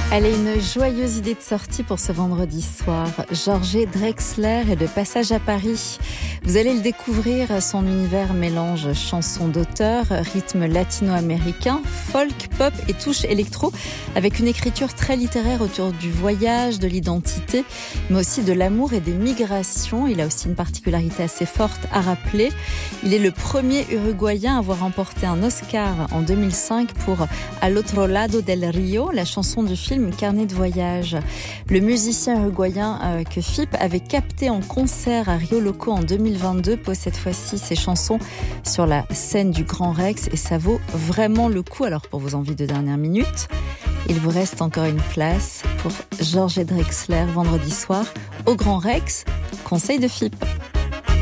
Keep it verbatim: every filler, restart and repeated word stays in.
Allez, une joyeuse idée de sortie pour ce vendredi soir. Georges Drexler est de passage à Paris. Vous allez le découvrir, son univers mélange chansons d'auteur, rythme latino-américain, folk, pop et touche électro, avec une écriture très littéraire autour du voyage, de l'identité, mais aussi de l'amour et des migrations. Il a aussi une particularité assez forte à rappeler. Il est le premier Uruguayen à avoir remporté un Oscar en deux mille cinq pour Al otro lado del río, la chanson du film Carnet de voyage. Le musicien uruguayen euh, que Fipp avait capté en concert à Rio Loco en deux mille vingt-deux pose cette fois-ci ses chansons sur la scène du Grand Rex et ça vaut vraiment le coup. Alors pour vos envies de dernière minute, il vous reste encore une place pour Georges Drexler vendredi soir au Grand Rex. Conseil de Fipp.